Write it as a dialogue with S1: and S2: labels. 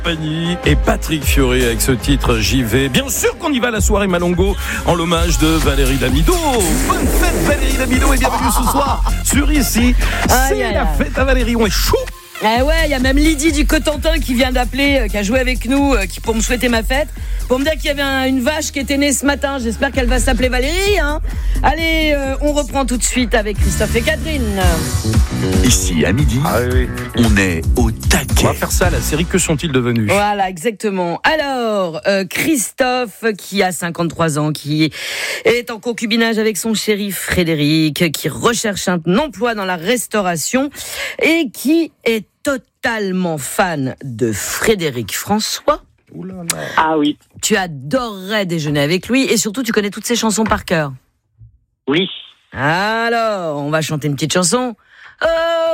S1: Et Patrick Fiori avec ce titre J'y vais. Bien sûr qu'on y va à la soirée Malongo en l'hommage de Valérie Damido. Bonne fête Valérie Damido et bienvenue ce soir sur Ici. C'est la fête à Valérie, on est chaud.
S2: Eh ouais, il y a même Lydie du Cotentin qui vient d'appeler, qui a joué avec nous, pour me souhaiter ma fête, pour me dire qu'il y avait une vache qui était née ce matin. J'espère qu'elle va s'appeler Valérie, hein. Allez, on reprend tout de suite avec Christophe et Catherine.
S3: Ici à midi, on est au taquet.
S1: On va faire ça, la série Que sont-ils devenus ?
S2: Voilà, exactement. Alors, Christophe, qui a 53 ans, qui est en concubinage avec son chéri Frédéric, qui recherche un emploi dans la restauration et qui est totalement fan de Frédéric François.
S1: Ouh là là.
S4: Ah oui.
S2: Tu adorerais déjeuner avec lui et surtout tu connais toutes ses chansons par cœur.
S4: Oui.
S2: Alors, on va chanter une petite chanson. Oh